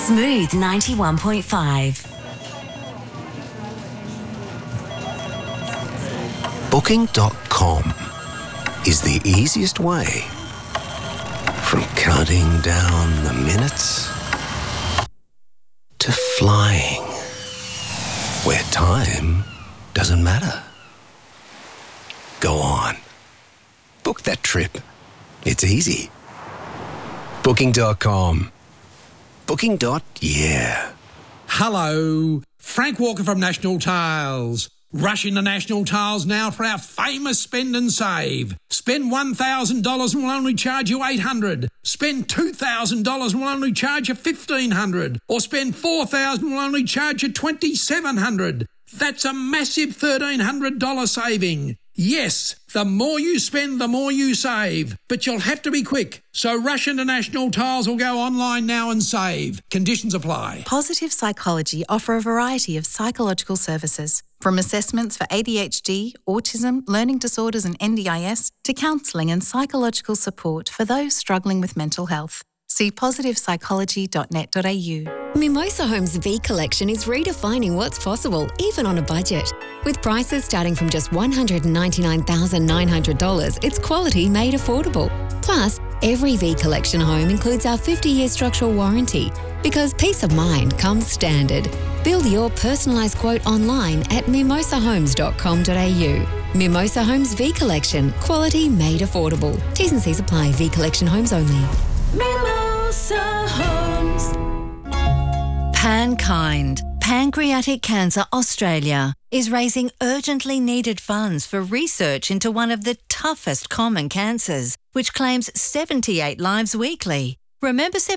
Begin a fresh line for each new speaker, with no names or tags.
Smooth 91.5.
Booking.com is the easiest way from counting down the minutes to flying where time doesn't matter. Go on. Book that trip. It's easy. Booking.com. Booking.yeah.
Hello, Frank Walker from National Tiles. Rush into National Tiles now for our famous spend and save. Spend $1,000 and we'll only charge you $800. Spend $2,000 and we'll only charge you $1,500. Or spend $4,000 and we'll only charge you $2,700. That's a massive $1,300 saving. Yes, the more you spend, the more you save. But you'll have to be quick. So rush into National Tiles or go online now and save. Conditions apply.
Positive Psychology offer a variety of psychological services, from assessments for ADHD, autism, learning disorders and NDIS, to counselling and psychological support for those struggling with mental health. See positivepsychology.net.au.
Mimosa Homes V Collection is redefining what's possible, even on a budget. With prices starting from just $199,900, it's quality made affordable. Plus, every V Collection home includes our 50-year structural warranty, because peace of mind comes standard. Build your personalised quote online at mimosahomes.com.au. Mimosa Homes V Collection, quality made affordable. T's and C's apply. V Collection homes only.
Mimosa Homes. PanKind, Pancreatic Cancer Australia, is raising urgently needed funds for research into one of the toughest common cancers, which claims 78 lives weekly. Remember